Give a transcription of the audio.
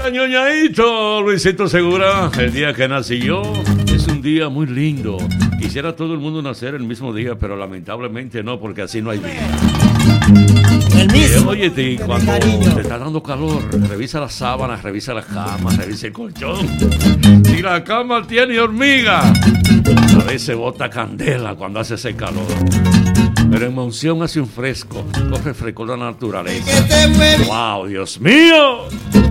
Ñoñaito, Luisito Segura, el día que nací yo es un día muy lindo. Quisiera todo el mundo nacer el mismo día, pero lamentablemente no, porque así no hay vida. El mismo. Óyete, cuando te está dando calor, revisa las sábanas, revisa la cama, revisa el colchón. Si la cama tiene hormiga, a veces bota candela cuando hace ese calor. Pero en Monción hace un fresco, corre fresco la naturaleza. ¡Wow, Dios mío!